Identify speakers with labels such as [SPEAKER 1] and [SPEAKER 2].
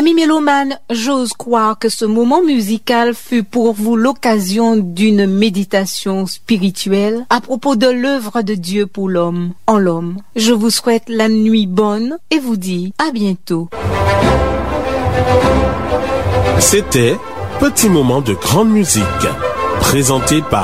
[SPEAKER 1] Amis mélomanes, j'ose croire que ce moment musical fut pour vous l'occasion d'une méditation spirituelle à propos de l'œuvre de Dieu pour l'homme, en l'homme. Je vous souhaite la nuit bonne et vous dis à bientôt.
[SPEAKER 2] C'était Petit moment de grande musique, présenté par